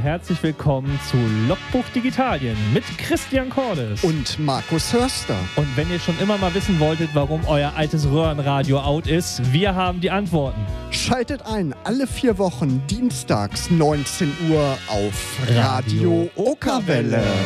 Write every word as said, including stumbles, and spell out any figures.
herzlich willkommen zu Logbuch Digitalien mit Christian Cordes und Markus Hörster. Und wenn ihr schon immer mal wissen wolltet, warum euer altes Röhrenradio out ist, wir haben die Antworten. Schaltet ein, alle vier Wochen dienstags neunzehn Uhr auf Radio Okerwelle.